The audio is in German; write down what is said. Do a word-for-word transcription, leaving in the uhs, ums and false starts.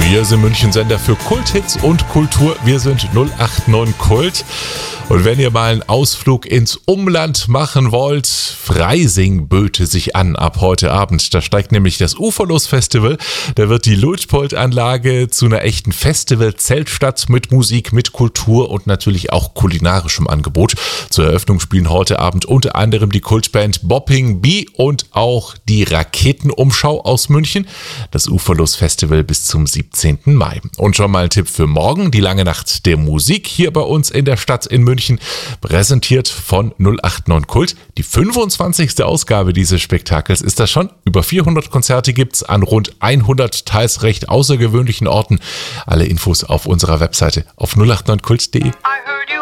Wir sind München-Sender für Kulthits und Kultur. Wir sind null acht neun Kult. Und wenn ihr mal einen Ausflug ins Umland machen wollt, Freising böte sich an ab heute Abend. Da steigt nämlich das Uferlos-Festival. Da wird die Luitpold-Anlage zu einer echten Festival-Zeltstadt mit Musik, mit Kultur und natürlich auch kulinarischem Angebot. Zur Eröffnung spielen heute Abend unter anderem die Kultband Bopping Bee und auch die Raketenumschau aus München. Das Uferlos-Festival bis zum siebzehnten Mai. Und schon mal ein Tipp für morgen, die lange Nacht der Musik hier bei uns in der Stadt in München. München, präsentiert von null acht neun Kult. Die fünfundzwanzigste Ausgabe dieses Spektakels ist das schon. Über vierhundert Konzerte gibt's an rund hundert teils recht außergewöhnlichen Orten. Alle Infos auf unserer Webseite auf null acht neun kult punkt de.